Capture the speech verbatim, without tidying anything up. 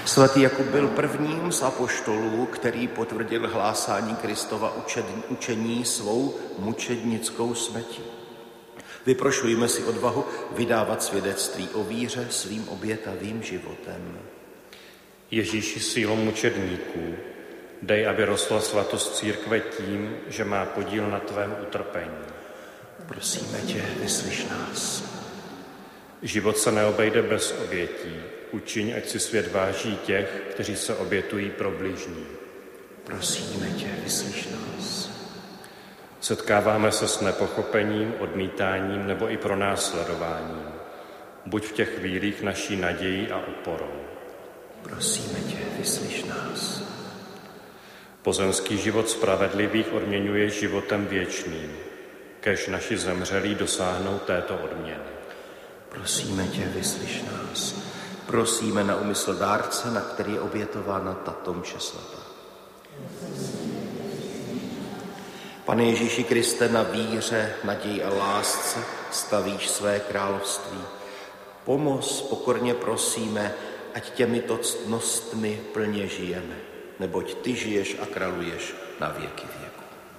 Svatý Jakub byl prvním z apoštolů, který potvrdil hlásání Kristova učení svou mučednickou smrtí. Vyprošujme si odvahu vydávat svědectví o víře svým obětavým životem. Ježíši, sílou mučedníků, dej, aby rostla svatost církve tím, že má podíl na tvém utrpení. Prosíme tě, vyslyš nás. Život se neobejde bez obětí. Učiň, ať si svět váží těch, kteří se obětují pro bližní. Prosíme tě, vyslyš nás. Setkáváme se s nepochopením, odmítáním nebo i pronásledováním. Buď v těch chvílích naší nadějí a oporou. Prosíme tě, vyslyš nás. Pozemský život spravedlivých odměňuje životem věčným. Kéž naši zemřelí dosáhnou této odměny. Prosíme tě, vyslyš nás. Prosíme na úmysl dárce, na který je obětována tato mše svatá. Pane Ježíši Kriste, na víře, naději a lásce stavíš své království. Pomoz, pokorně prosíme, ať těmito ctnostmi plně žijeme, neboť ty žiješ a králuješ na věky věku.